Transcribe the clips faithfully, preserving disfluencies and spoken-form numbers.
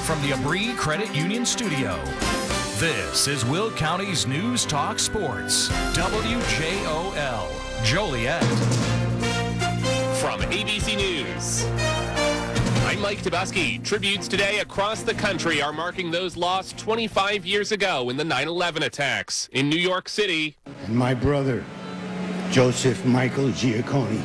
from the Abri Credit Union Studio, this is Will County's News Talk Sports, W J O L, Joliet. From A B C News, I'm Mike Tobuski. Tributes today across the country are marking those lost twenty-five years ago in the nine eleven attacks. In New York City, and my brother, Joseph Michael Giacconi.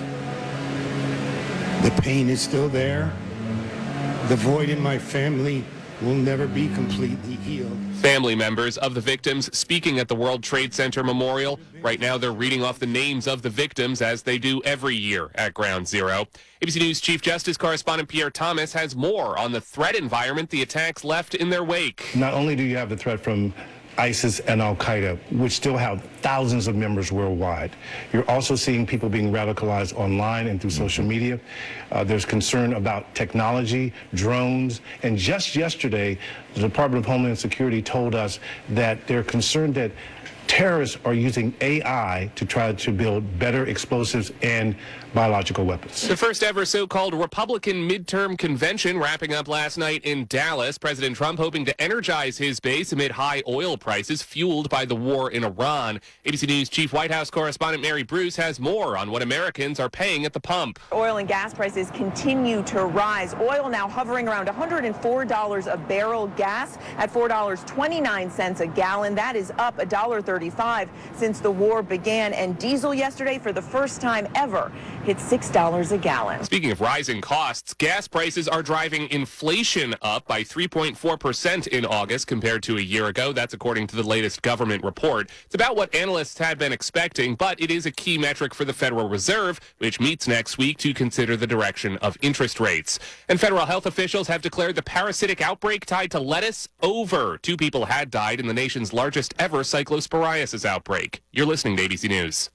The pain is still there. The void in my family will never be completely healed. Family members of the victims speaking at the World Trade Center Memorial. Right now, they're reading off the names of the victims as they do every year at Ground Zero. A B C News Chief Justice correspondent Pierre Thomas has more on the threat environment the attacks left in their wake. Not only do you have the threat from ISIS and Al-Qaeda, which still have thousands of members worldwide. You're also seeing people being radicalized online and through social media. Uh, there's concern about technology, drones, and just yesterday, the Department of Homeland Security told us that they're concerned that terrorists are using A I to try to build better explosives and biological weapons. The first ever so-called Republican midterm convention wrapping up last night in Dallas. President Trump hoping to energize his base amid high oil prices fueled by the war in Iran. A B C News Chief White House correspondent Mary Bruce has more on what Americans are paying at the pump. Oil and gas prices continue to rise. Oil now hovering around one hundred four dollars a barrel. Gas at four dollars and twenty-nine cents a gallon. That is up one dollar and thirty-five cents since the war began. And diesel yesterday, for the first time ever, hit six dollars a gallon. Speaking of rising costs, gas prices are driving inflation up by three point four percent in August compared to a year ago. That's according to the latest government report. It's about what analysts had been expecting, but it is a key metric for the Federal Reserve, which meets next week to consider the direction of interest rates. And federal health officials have declared the parasitic outbreak tied to lettuce over. Two people had died in the nation's largest ever cyclosporiasis outbreak. You're listening to A B C News.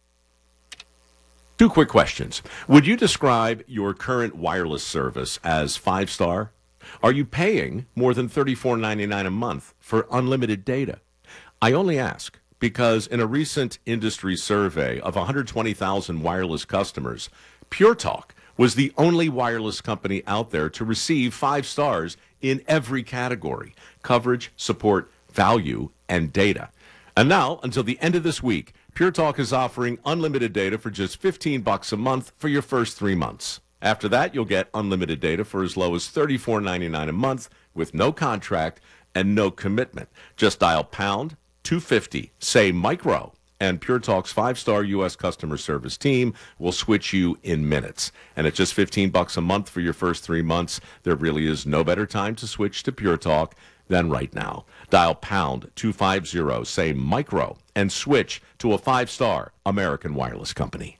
Two quick questions. Would you describe your current wireless service as five-star? Are you paying more than thirty-four ninety-nine a month for unlimited data? I only ask because in a recent industry survey of one hundred twenty thousand wireless customers, Pure Talk was the only wireless company out there to receive five stars in every category: coverage, support, value, and data. And now, until the end of this week, Pure Talk is offering unlimited data for just fifteen bucks a month for your first three months. After that, you'll get unlimited data for as low as thirty-four ninety-nine a month with no contract and no commitment. Just dial pound two fifty, say micro, and Pure Talk's five-star U S customer service team will switch you in minutes. And at just fifteen bucks a month for your first three months, there really is no better time to switch to Pure Talk than right now. Dial pound two fifty, say micro, and switch to a five-star American wireless company.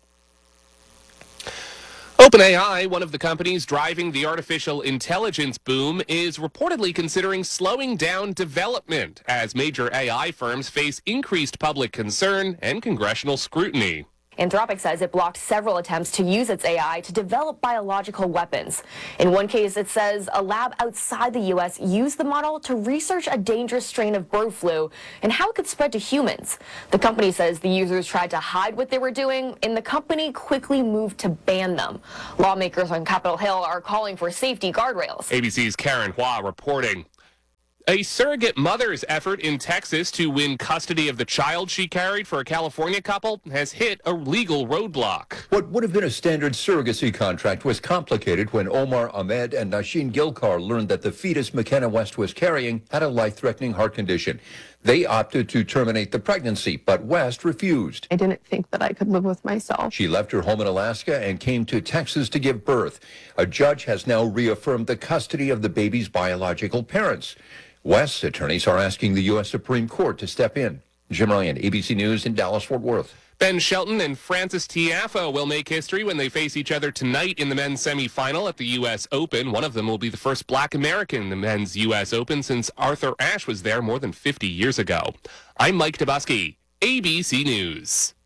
OpenAI, one of the companies driving the artificial intelligence boom, is reportedly considering slowing down development as major A I firms face increased public concern and congressional scrutiny. Anthropic says it blocked several attempts to use its A I to develop biological weapons. In one case, it says a lab outside the U S used the model to research a dangerous strain of bird flu and how it could spread to humans. The company says the users tried to hide what they were doing, and the company quickly moved to ban them. Lawmakers on Capitol Hill are calling for safety guardrails. A B C's Karen Hua reporting. A surrogate mother's effort in Texas to win custody of the child she carried for a California couple has hit a legal roadblock. What would have been a standard surrogacy contract was complicated when Omar Ahmed and Nasheen Gilkar learned that the fetus McKenna West was carrying had a life-threatening heart condition. They opted to terminate the pregnancy, but West refused. I didn't think that I could live with myself. She left her home in Alaska and came to Texas to give birth. A judge has now reaffirmed the custody of the baby's biological parents. West's attorneys are asking the U S Supreme Court to step in. Jim Ryan, A B C News in Dallas-Fort Worth. Ben Shelton and Francis Tiafoe will make history when they face each other tonight in the men's semifinal at the U S Open. One of them will be the first black American in the men's U S Open since Arthur Ashe was there more than fifty years ago. I'm Mike Tobuski, A B C News.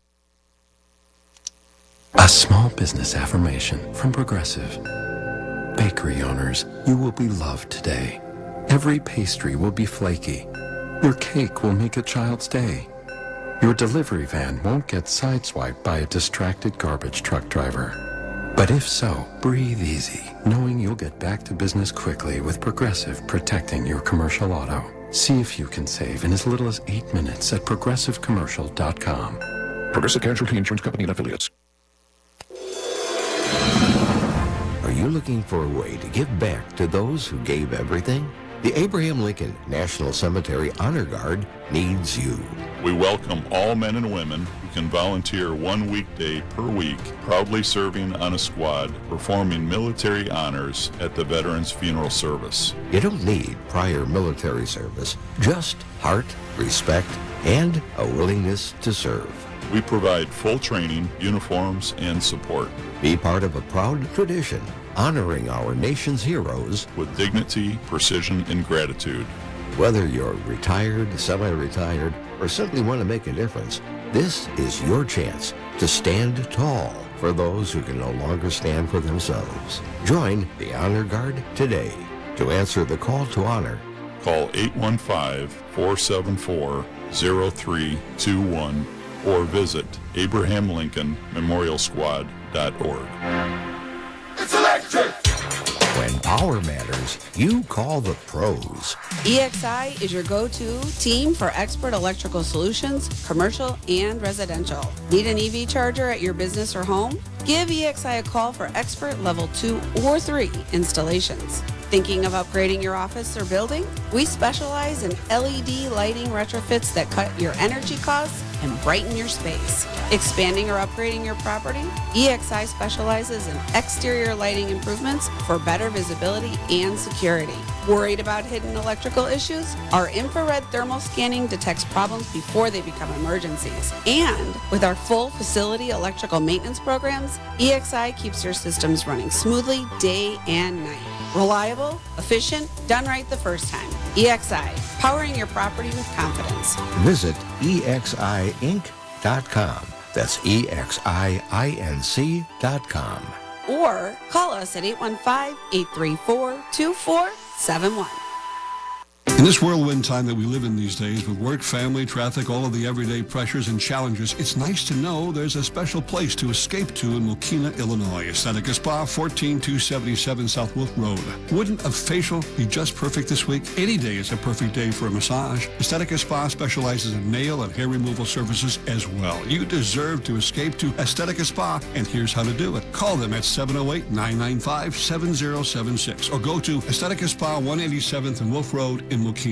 A small business affirmation from Progressive. Bakery owners, you will be loved today. Every pastry will be flaky. Your cake will make a child's day. Your delivery van won't get sideswiped by a distracted garbage truck driver. But if so, breathe easy, knowing you'll get back to business quickly with Progressive protecting your commercial auto. See if you can save in as little as eight minutes at progressive commercial dot com. Progressive Casualty Insurance Company and Affiliates. Are you looking for a way to give back to those who gave everything? The Abraham Lincoln National Cemetery Honor Guard needs you. We welcome all men and women who can volunteer one weekday per week, proudly serving on a squad, performing military honors at the Veterans Funeral Service. You don't need prior military service, just heart, respect, and a willingness to serve. We provide full training, uniforms, and support. Be part of a proud tradition, honoring our nation's heroes with dignity, precision, and gratitude. Whether you're retired, semi-retired, or simply want to make a difference, this is your chance to stand tall for those who can no longer stand for themselves. Join the Honor Guard today. To answer the call to honor, call eight one five, four seven four, zero three two one or visit abraham lincoln memorial squad dot org. It's electric! When power matters, you call the pros. E X I is your go-to team for expert electrical solutions, commercial and residential. Need an E V charger at your business or home? Give E X I a call for expert level two or three installations. Thinking of upgrading your office or building? We specialize in L E D lighting retrofits that cut your energy costs and brighten your space. Expanding or upgrading your property? E X I specializes in exterior lighting improvements for better visibility and security. Worried about hidden electrical issues? Our infrared thermal scanning detects problems before they become emergencies. And with our full facility electrical maintenance programs, E X I keeps your systems running smoothly day and night. Reliable, efficient, done right the first time. E X I, powering your property with confidence. Visit E X I Inc dot com. That's E X I I N C dot com. Or call us at eight one five, eight three four, two four seven one. In this whirlwind time that we live in these days, with work, family, traffic, all of the everyday pressures and challenges, it's nice to know there's a special place to escape to in Mokina, Illinois. Aesthetica Spa, fourteen two seventy-seven South Wolf Road. Wouldn't a facial be just perfect this week? Any day is a perfect day for a massage. Aesthetica Spa specializes in nail and hair removal services as well. You deserve to escape to Aesthetica Spa, and here's how to do it. Call them at seven oh eight, nine nine five, seven oh seven six or go to Aesthetica Spa, one eighty-seventh and Wolf Road in Mokina.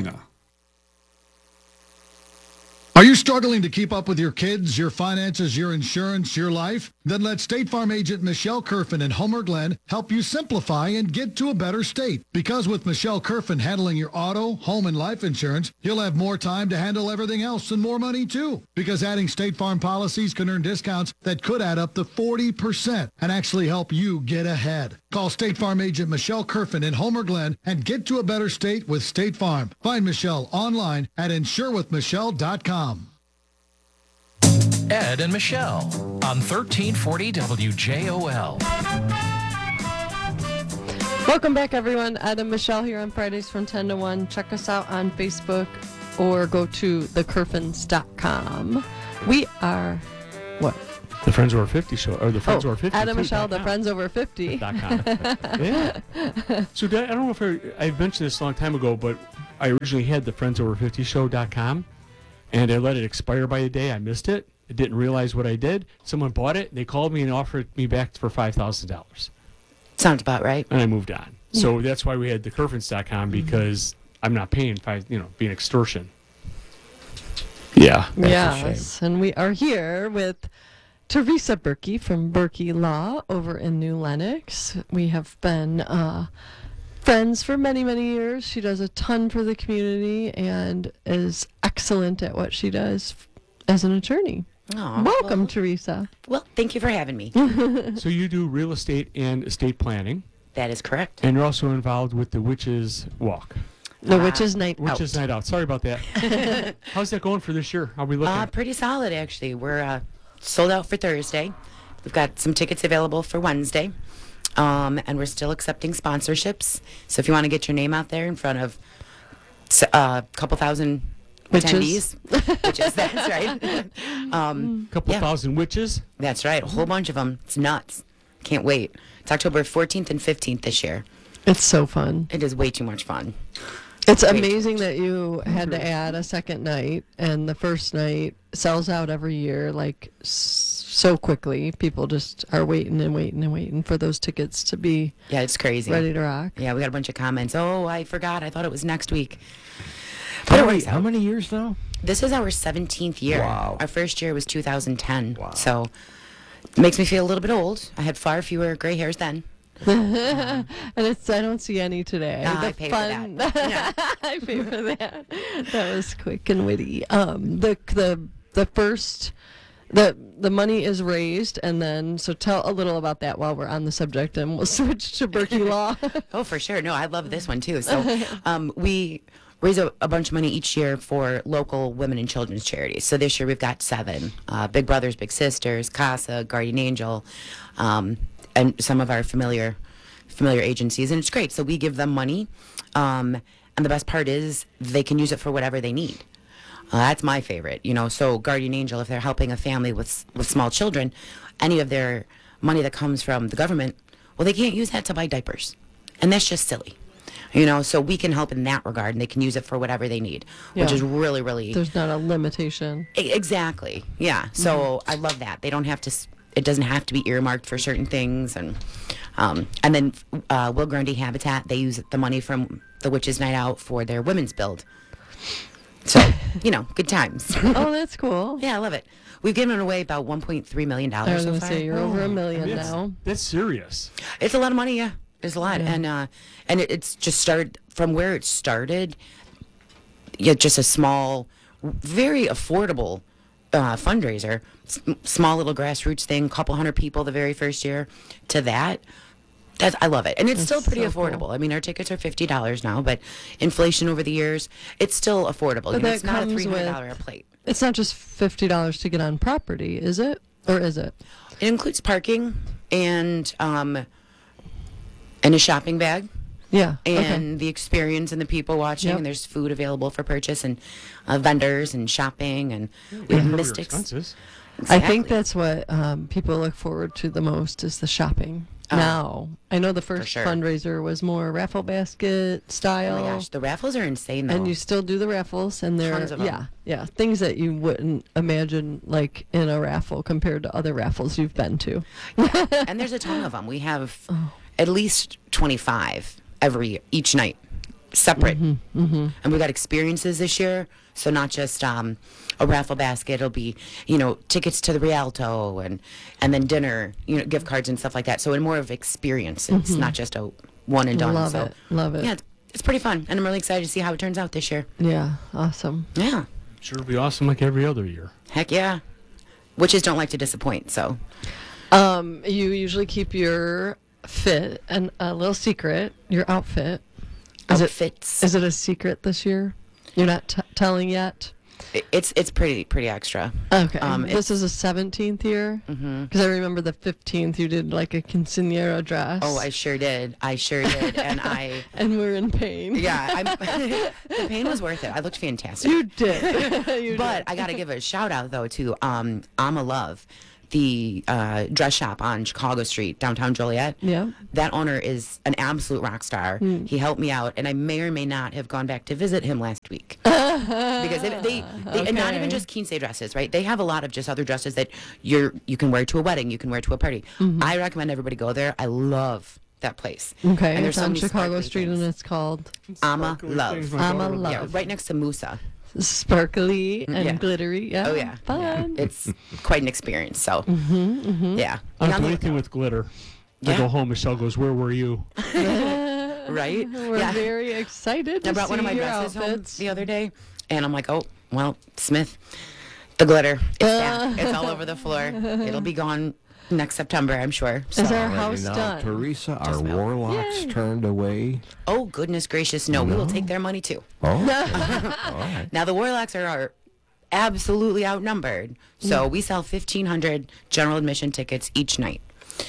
Are you struggling to keep up with your kids, your finances, your insurance, your life? Then let State Farm agent Michelle Kerfin in Homer Glen help you simplify and get to a better state. Because with Michelle Kerfin handling your auto, home, and life insurance, you'll have more time to handle everything else and more money too. Because adding State Farm policies can earn discounts that could add up to forty percent and actually help you get ahead. Call State Farm agent Michelle Kerfin in Homer Glen and get to a better state with State Farm. Find Michelle online at insure with michelle dot com. Ed and Michelle on thirteen forty W J O L. Welcome back, everyone. Ed and Michelle here on Fridays from ten to one. Check us out on Facebook or go to the kerfins dot com. We are, what? The Friends Over fifty show, or the Friends oh, Over fifty. Ed and Michelle, the Friends Over fifty. Yeah. So I don't know if I, I mentioned this a long time ago, but I originally had the friends over fifty show dot com, and I let it expire by a day. I missed it. I didn't realize what I did. Someone bought it, and they called me and offered me back for five thousand dollars. Sounds about right. And I moved on. Yeah. So that's why we had the kerfins dot com, because mm-hmm. I'm not paying five, you know, being extortion. Yeah. Yes, and we are here with Teresa Berkey from Berkey Law over in New Lenox. We have been uh, friends for many, many years. She does a ton for the community and is excellent at what she does as an attorney. Oh, Welcome, well, Teresa. Well, thank you for having me. So you do real estate and estate planning. That is correct. And you're also involved with the Witches Walk. The uh, Witches Night Witches Out. Witches Night Out. Sorry about that. How's that going for this year? How are we looking? Uh, pretty solid, actually. We're uh, sold out for Thursday. We've got some tickets available for Wednesday. Um, and we're still accepting sponsorships. So if you want to get your name out there in front of a uh, couple thousand Witches. attendees. Witches, that's right. um, couple yeah. thousand witches? That's right. A whole bunch of them. It's nuts. Can't wait. It's October fourteenth and fifteenth this year. It's so fun. It is way too much fun. It's Way amazing that you had to add a second night, and the first night sells out every year like s- so quickly. People just are waiting and waiting and waiting for those tickets to be Yeah, it's crazy. ready to rock. Yeah, we got a bunch of comments. Oh, I forgot. I thought it was next week. How But it many, works how out. many years now? This is our seventeenth year. Wow. Our first year was two thousand ten. Wow. So it makes me feel a little bit old. I had far fewer gray hairs then. And it's I don't see any today. Ah, The I pay for that. I pay for that. That was quick and witty. Um, the the the first the the money is raised, and then so tell a little about that while we're on the subject, and we'll switch to Berkey Law. Oh, for sure. No, I love this one too. So um, we raise a, a bunch of money each year for local women and children's charities. So this year we've got seven: uh, Big Brothers Big Sisters, CASA, Guardian Angel, um, and some of our familiar familiar agencies. And it's great. So we give them money, um, and the best part is they can use it for whatever they need. Uh, that's my favorite, you know. So Guardian Angel, if they're helping a family with with small children, any of their money that comes from the government, well, they can't use that to buy diapers, and that's just silly, you know. So we can help in that regard, and they can use it for whatever they need, which Yeah. is really, really There's not a limitation. E- exactly, yeah. So I love that they don't have to. s- It doesn't have to be earmarked for certain things, and um, and then uh, Will Grundy Habitat, they use the money from the Witches' Night Out for their women's build. So, you know, good times. Oh, that's cool. Yeah, I love it. We've given away about one point three million dollars I was so gonna far. say you're over a million I mean, that's, now. That's serious. It's a lot of money, yeah. It's a lot, Yeah. and uh, and it, it's just started from where it started. Yeah, just a small, very affordable uh, fundraiser, S- small little grassroots thing, couple hundred people the very first year. To that, that's I love it, and it's That's still pretty so cool. affordable. I mean, our tickets are fifty dollars now, but inflation over the years, it's still affordable. But You know, that it's not a comes three hundred with- dollar a plate. It's not just fifty dollars to get on property, is it? Or is it? It includes parking and um, and a shopping bag. Yeah. And okay. the experience and the people watching, Yep. and there's food available for purchase, and uh, vendors and shopping, and we have Cover your mystics. expenses. I think Exactly. that's what um, people look forward to the most is the shopping. Oh. Now, I know the first sure. fundraiser was more raffle basket Oh style. my gosh, the raffles are insane though. And you still do the raffles, and they're Tons of 'em. yeah, yeah, things that you wouldn't imagine like in a raffle compared to other raffles you've been to. and there's a ton of them. We have Oh. at least twenty-five every each night, separate. Mm-hmm. And we got experiences this year, so not just um, a raffle basket. It'll be, you know, tickets to the Rialto, and and then dinner, you know, gift cards and stuff like that. So in more of experiences, not just a one and done. Mm-hmm. Love so it, love it. yeah, it's, it's pretty fun, and I'm really excited to see how it turns out this year. Yeah, awesome. Yeah, Sure, it'll be awesome like every other year. heck yeah. Witches don't like to disappoint, so Um, you usually keep your fit and a little secret, your outfit. Is outfits. it is it a secret this year? You're not t- telling yet. It, it's it's pretty pretty extra. Okay. Um, this is a seventeenth year? Mhm. Because I remember the fifteenth you did like a quinceañera dress. Oh, I sure did. I sure did, and I. And we're in pain. Yeah, I'm, the pain was worth it. I looked fantastic. You did. You But I got to give a shout out though to um, Ama Love, the uh, dress shop on Chicago Street, downtown Joliet. Yeah. That owner is an absolute rock star. Mm. He helped me out, and I may or may not have gone back to visit him last week. Because they, they, they and not even Okay. just quince dresses, right? They have a lot of just other dresses that you're you can wear to a wedding, you can wear to a party. Mhm. I recommend everybody go there. I love that place. Okay, and it's so on many Chicago sparkly Street things. and it's called Ama Sparkly Love. things my Ama daughter would Love. Yeah, right next to Musa. Sparkly and Yeah. glittery. Yeah. Oh yeah, Fun. Yeah. It's quite an experience. So Mm-hmm, mm-hmm. yeah, I Be don't on do the anything lookout. with glitter. I Yeah. go home, Michelle goes, "Where were you?" right? We're Yeah. very excited to I brought one of see my your dresses outfits. home the other day, and I'm like, oh, well, Smith, the glitter, it's back. It's all over the floor. It'll be gone next September, I'm sure. So. Is our Alrighty, house now, done? Teresa, are Just about. warlocks Yay. turned away? Oh, goodness gracious, no. We will take their money, too. Oh, all right. Now, the Warlocks are, are absolutely outnumbered. So we sell fifteen hundred general admission tickets each night.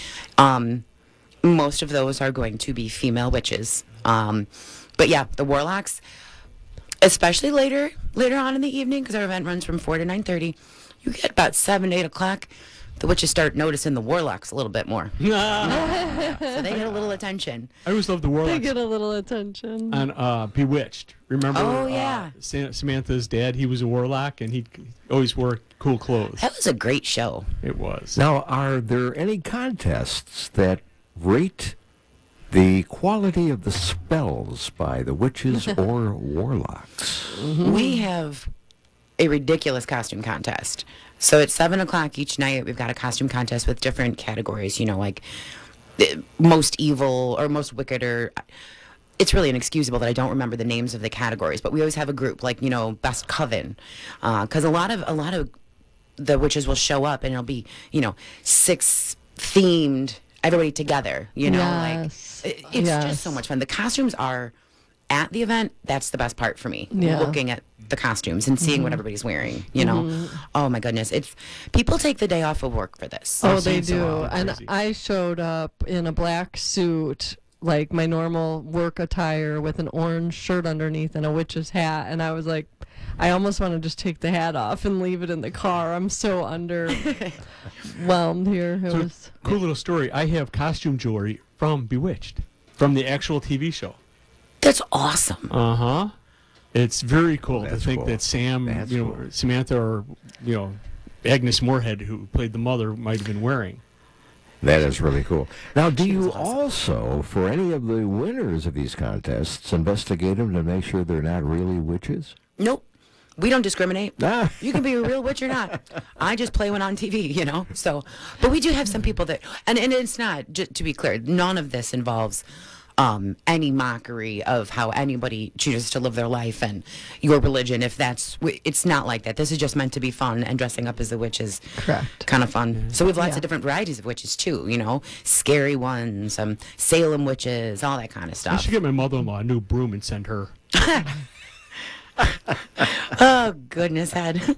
Um, most of those are going to be female witches. Um, but yeah, the Warlocks, especially later later on in the evening, because our event runs from four to nine thirty, you get about seven, eight o'clock. the witches start noticing the warlocks a little bit more. Yeah. So they get a little attention. I always love the warlocks. They get a little attention. On uh, Bewitched. Remember Oh, yeah. uh, Sam- Samantha's dad? He was a warlock, and he always wore cool clothes. That was a great show. It was. Now, are there any contests that rate the quality of the spells by the witches or warlocks? Mm-hmm. We have a ridiculous costume contest. So at seven o'clock each night, we've got a costume contest with different categories, you know, like uh, most evil or most wicked, or it's really inexcusable that I don't remember the names of the categories, but we always have a group like, you know, best coven. Because uh, a lot of a lot of the witches will show up and it'll be, you know, six themed, everybody together, you know, Yes. like it, it's Yes. just so much fun. The costumes are at the event. That's the best part for me. Yeah. Looking at the costumes and seeing what Mhm. everybody's wearing, you know. Mhm. Oh my goodness. It's people take the day off of work for this. Oh, they do. And I showed up in a black suit, like my normal work attire, with an orange shirt underneath and a witch's hat. And I was like, I almost want to just take the hat off and leave it in the car. I'm so underwhelmed here. It So, was cool little story. I have costume jewelry from Bewitched, from the actual T V show. That's awesome. Uh huh. It's very cool to That's think cool. that Sam, That's you know, cool. Samantha, or you know, Agnes Moorehead, who played the mother, might have been wearing. That is really cool. Now, do you also, for any of the winners of these contests, investigate them to make sure they're not really witches? Nope. We don't discriminate. Ah. You can be a real witch or not. I just play one on T V, you know. So, but we do have some people that, and, and it's not, just to be clear, none of this involves um, any mockery of how anybody chooses to live their life and your religion. If that's, it's not like that. This is just meant to be fun, and dressing up as a witch is correct. Kind of fun. So we have lots Yeah. of different varieties of witches too. You know, scary ones, um, Salem witches, all that kind of I stuff. should get my mother-in-law a new broom and send her. Oh goodness, Ed.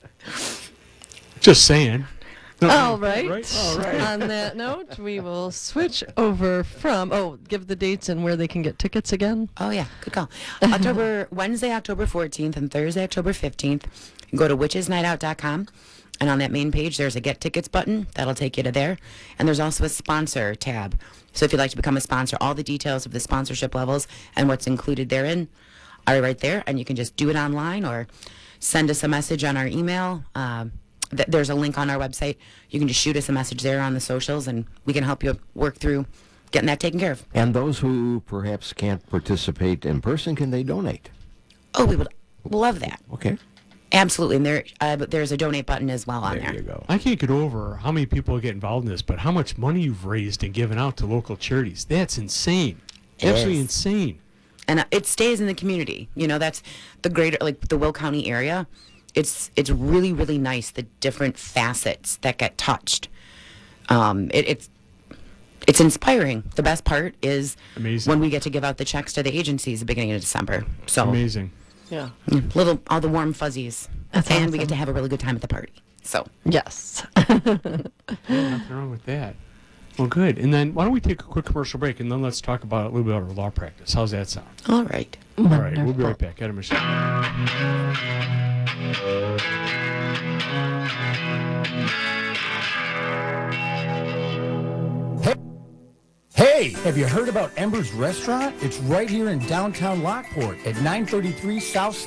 Just saying. No, All right. right? All right. On that note, we will switch over from, oh, give the dates and where they can get tickets again. Oh, yeah. Good call. October Wednesday, October fourteenth, and Thursday, October fifteenth. You can go to witches night out dot com. And on that main page, there's a Get Tickets button. That'll take you to there. And there's also a sponsor tab. So if you'd like to become a sponsor, all the details of the sponsorship levels and what's included therein are right there. And you can just do it online or send us a message on our email. Um, th- there's a link on our website. You can just shoot us a message there on the socials, and we can help you work through getting that taken care of. And those who perhaps can't participate in person, can they donate? Oh, we would love that. Okay. Absolutely. And there, uh, but there's a donate button as well on there. There you go. I can't get over how many people get involved in this, but how much money you've raised and given out to local charities. That's insane. It Absolutely is. insane. And uh, it stays in the community. You know, that's the greater, like the Will County area. It's it's really, really nice, the different facets that get touched. Um, it, it's it's inspiring. The best part is Amazing. when we get to give out the checks to the agencies at the beginning of December. So Amazing. Yeah. mm, little all the warm fuzzies, That's and we get awesome. to have a really good time at the party. So Yes. Yeah, nothing wrong with that. Well, good. And then why don't we take a quick commercial break, and then let's talk about a little bit about our law practice. How's that sound? all right. All right, we'll be right back. Ed and Michelle. Hey, have you heard about Ember's Restaurant? It's right here in downtown Lockport at nine thirty-three South